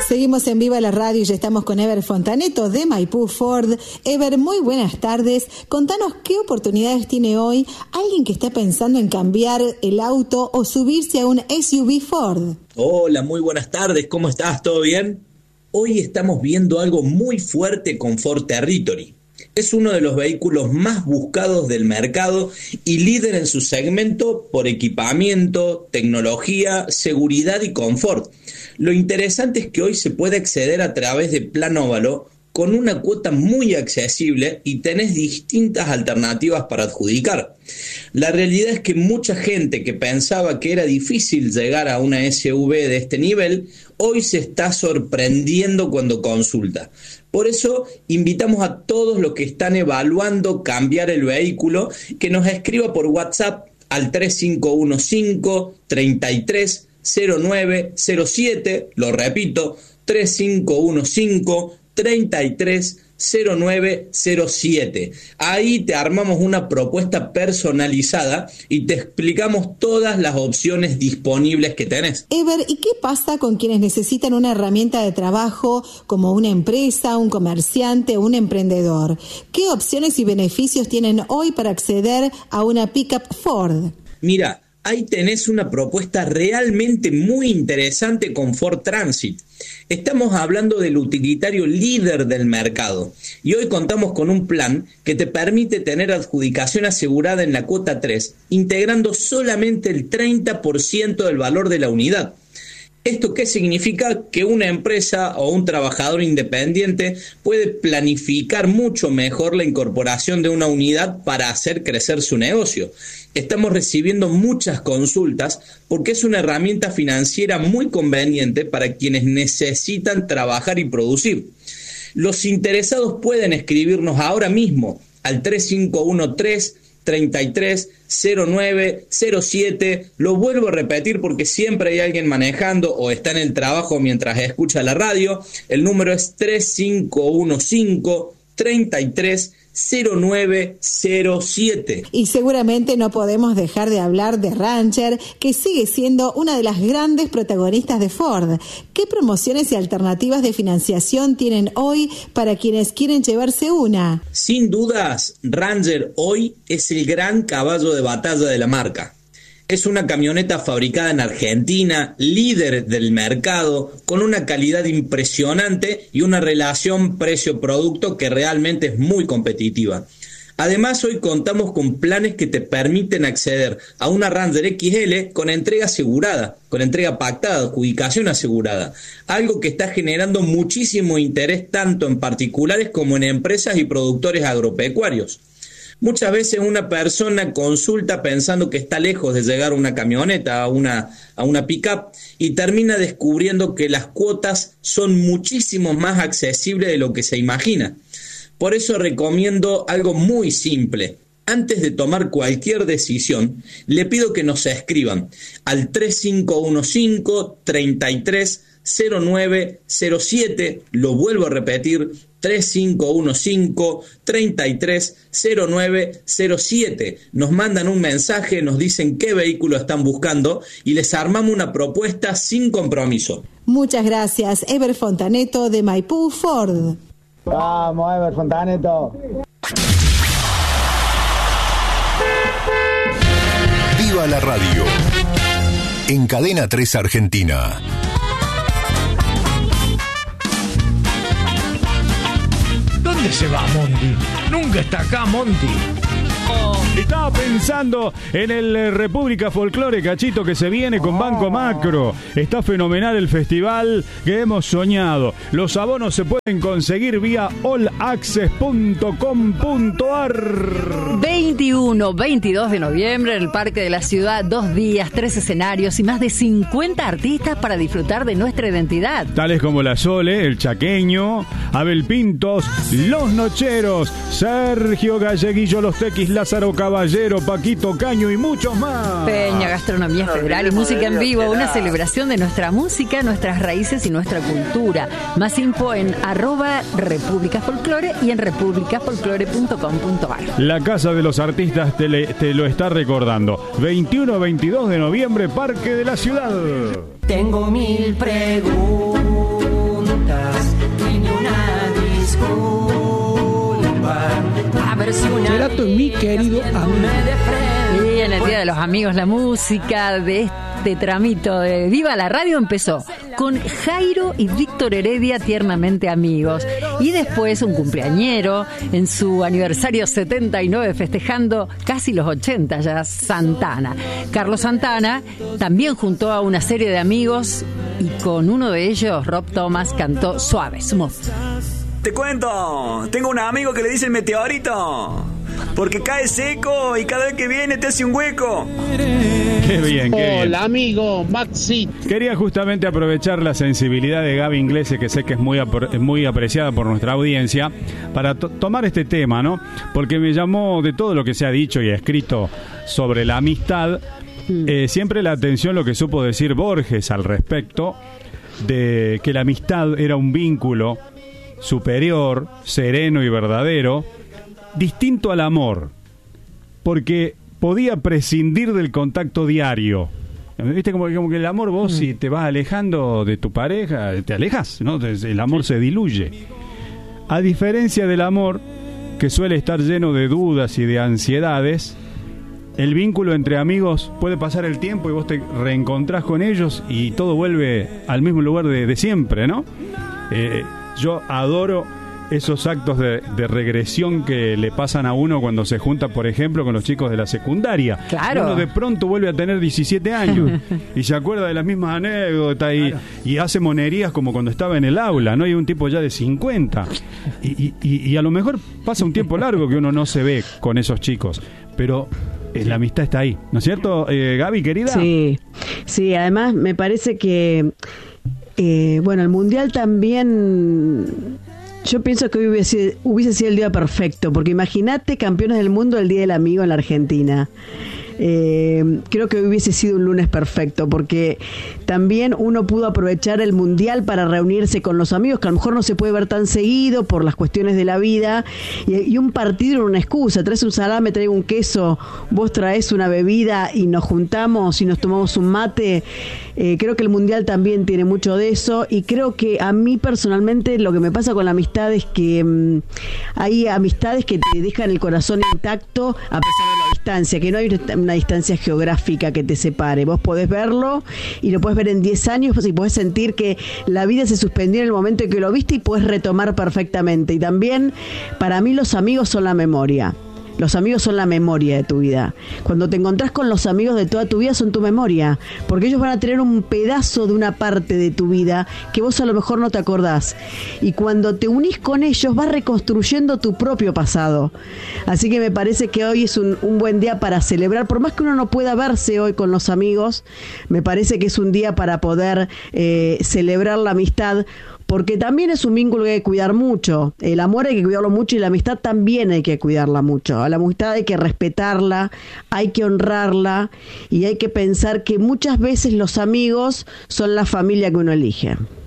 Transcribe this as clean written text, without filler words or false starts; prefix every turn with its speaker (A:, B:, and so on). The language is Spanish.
A: Seguimos en Viva la Radio y ya estamos con Ever Fontaneto de Maipú Ford. Ever, muy buenas tardes. Contanos qué oportunidades tiene hoy alguien que está pensando en cambiar el auto o subirse a un SUV Ford.
B: Hola, muy buenas tardes. ¿Cómo estás? ¿Todo bien? Hoy estamos viendo algo muy fuerte con Ford Territory. Es uno de los vehículos más buscados del mercado y líder en su segmento por equipamiento, tecnología, seguridad y confort. Lo interesante es que hoy se puede acceder a través de Plan Óvalo con una cuota muy accesible y tenés distintas alternativas para adjudicar. La realidad es que mucha gente que pensaba que era difícil llegar a una SUV de este nivel, hoy se está sorprendiendo cuando consulta. Por eso invitamos a todos los que están evaluando cambiar el vehículo que nos escriba por WhatsApp al 3515-330907, lo repito, 3515-330907. Ahí te armamos una propuesta personalizada y te explicamos todas las opciones disponibles que tenés.
A: Ever, ¿y qué pasa con quienes necesitan una herramienta de trabajo como una empresa, un comerciante o un emprendedor? ¿Qué opciones y beneficios tienen hoy para acceder a una pickup Ford?
B: Mira, ahí tenés una propuesta realmente muy interesante con Ford Transit. Estamos hablando del utilitario líder del mercado y hoy contamos con un plan que te permite tener adjudicación asegurada en la cuota 3, integrando solamente el 30% del valor de la unidad. ¿Esto qué significa? Que una empresa o un trabajador independiente puede planificar mucho mejor la incorporación de una unidad para hacer crecer su negocio. Estamos recibiendo muchas consultas porque es una herramienta financiera muy conveniente para quienes necesitan trabajar y producir. Los interesados pueden escribirnos ahora mismo al 3513-330907. Lo vuelvo a repetir porque siempre hay alguien manejando o está en el trabajo mientras escucha la radio. El número es 3515-330907.
A: Y seguramente no podemos dejar de hablar de Ranger, que sigue siendo una de las grandes protagonistas de Ford. ¿Qué promociones y alternativas de financiación tienen hoy para quienes quieren llevarse una?
B: Sin dudas, Ranger hoy es el gran caballo de batalla de la marca. Es una camioneta fabricada en Argentina, líder del mercado, con una calidad impresionante y una relación precio-producto que realmente es muy competitiva. Además, hoy contamos con planes que te permiten acceder a una Ranger XL con entrega asegurada, con entrega pactada, adjudicación asegurada, algo que está generando muchísimo interés tanto en particulares como en empresas y productores agropecuarios. Muchas veces una persona consulta pensando que está lejos de llegar a una camioneta, a una pick-up, y termina descubriendo que las cuotas son muchísimo más accesibles de lo que se imagina. Por eso recomiendo algo muy simple. Antes de tomar cualquier decisión, le pido que nos escriban al 3515-330907, lo vuelvo a repetir, 3515-330907. Nos mandan un mensaje, nos dicen qué vehículo están buscando y les armamos una propuesta sin compromiso.
A: Muchas gracias, Ever Fontaneto de Maipú Ford.
C: Vamos, Ever Fontaneto.
D: Viva la radio. En Cadena 3 Argentina.
E: ¿Dónde se va Monty? Nunca está acá Monty.
F: Estaba pensando en el República Folclore, Cachito, que se viene con Banco Macro. Está fenomenal el festival que hemos soñado. Los abonos se pueden conseguir vía allaccess.com.ar.
G: 21, 22 de noviembre en el Parque de la Ciudad, 2 días, 3 escenarios y más de 50 artistas para disfrutar de nuestra identidad.
F: Tales como La Sole, El Chaqueño, Abel Pintos, Los Nocheros, Sergio Galleguillo, Los Tequis, Lázaro Caballero, Paquito Caño y muchos más.
G: Peña, Gastronomía Federal y música en vivo, una celebración de nuestra música, nuestras raíces y nuestra cultura. Más info en @República Folclore y en republicafolclore.com.ar.
F: La Casa de los Artistas te lo está recordando. 21-22 de noviembre, Parque de la Ciudad.
H: Tengo 1000 preguntas Cerato es mi querido amigo.
G: Y en el Día de los Amigos, la música de este tramito de Viva la Radio empezó con Jairo y Víctor Heredia, Tiernamente Amigos. Y después un cumpleañero en su aniversario 79, festejando casi los 80 ya, Santana. Carlos Santana también juntó a una serie de amigos y con uno de ellos, Rob Thomas, cantó Suave, Smooth.
I: Te cuento, tengo un amigo que le dice el meteorito, porque cae seco y cada vez que viene te hace un hueco.
F: Qué bien, qué bien.
H: Hola, amigo, Maxi.
F: Quería justamente aprovechar la sensibilidad de Gaby Inglese, que sé que es muy apreciada por nuestra audiencia, para tomar este tema, ¿no? Porque me llamó, de todo lo que se ha dicho y escrito sobre la amistad, siempre la atención lo que supo decir Borges al respecto, de que la amistad era un vínculo superior, sereno y verdadero, distinto al amor, porque podía prescindir del contacto diario. ¿Viste? Como que el amor, vos si te vas alejando de tu pareja, te alejas, ¿no? El amor se diluye. A diferencia del amor, que suele estar lleno de dudas y de ansiedades, el vínculo entre amigos puede pasar el tiempo y vos te reencontrás con ellos y todo vuelve al mismo lugar de siempre, ¿no? Yo adoro esos actos de regresión que le pasan a uno cuando se junta, por ejemplo, con los chicos de la secundaria.
G: Claro.
F: Uno de pronto vuelve a tener 17 años y se acuerda de las mismas anécdotas y hace monerías como cuando estaba en el aula, ¿no? Hay un tipo ya de 50 y a lo mejor pasa un tiempo largo que uno no se ve con esos chicos, pero la amistad está ahí, ¿no es cierto, Gaby, querida?
J: Sí, además me parece que bueno, el Mundial también, yo pienso que hoy hubiese sido el día perfecto, porque imagínate campeones del mundo el Día del Amigo en la Argentina. Creo que hoy hubiese sido un lunes perfecto, porque también uno pudo aprovechar el Mundial para reunirse con los amigos, que a lo mejor no se puede ver tan seguido por las cuestiones de la vida, y un partido era una excusa. Traes un salame, traigo un queso, vos traes una bebida y nos juntamos y nos tomamos un mate. Creo que el Mundial también tiene mucho de eso, y creo que a mí personalmente lo que me pasa con la amistad es que hay amistades que te dejan el corazón intacto a pesar de la distancia, que no hay una distancia geográfica que te separe. Vos podés verlo y lo podés ver en 10 años y podés sentir que la vida se suspendió en el momento en que lo viste y podés retomar perfectamente. Y también, para mí, los amigos son la memoria. Los amigos son la memoria de tu vida. Cuando te encontrás con los amigos de toda tu vida, son tu memoria, porque ellos van a tener un pedazo de una parte de tu vida que vos a lo mejor no te acordás. Y cuando te unís con ellos, vas reconstruyendo tu propio pasado. Así que me parece que hoy es un buen día para celebrar. Por más que uno no pueda verse hoy con los amigos, me parece que es un día para poder celebrar la amistad, porque también es un vínculo que hay que cuidar mucho. El amor hay que cuidarlo mucho y la amistad también hay que cuidarla mucho. A la amistad hay que respetarla, hay que honrarla y hay que pensar que muchas veces los amigos son la familia que uno elige.